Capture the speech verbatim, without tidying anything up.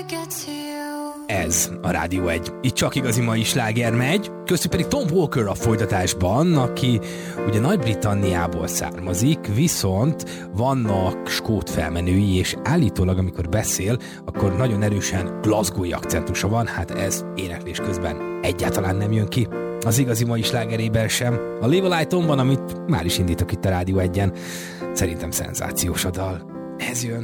Ez a Rádió egy. Itt csak igazi mai sláger megy, köztük pedig Tom Walker a folytatásban, aki ugye Nagy-Britanniából származik, viszont vannak skót felmenői, és állítólag, amikor beszél, akkor nagyon erősen glasgowi akcentusa van, hát ez éneklés közben egyáltalán nem jön ki. Az igazi mai slágerében sem. A Live a Lighton van, amit már is indítok itt a Rádió egyen. Szerintem szenzációs a dal. Ez jön.